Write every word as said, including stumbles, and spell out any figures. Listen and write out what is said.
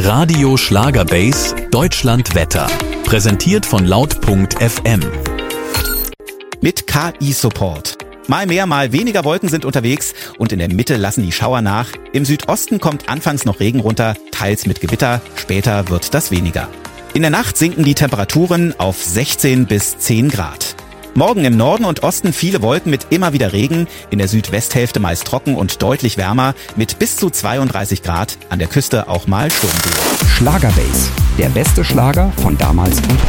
Radio Schlagerbase Deutschland Wetter. Präsentiert von laut punkt f m. Mit K I-Support. Mal mehr, mal weniger Wolken sind unterwegs und in der Mitte lassen die Schauer nach. Im Südosten kommt anfangs noch Regen runter, teils mit Gewitter, später wird das weniger. In der Nacht sinken die Temperaturen auf sechzehn bis zehn Grad. Morgen im Norden und Osten viele Wolken mit immer wieder Regen, in der Südwesthälfte meist trocken und deutlich wärmer mit bis zu zweiunddreißig Grad, an der Küste auch mal Sturmböen. Schlagerbase, der beste Schlager von damals und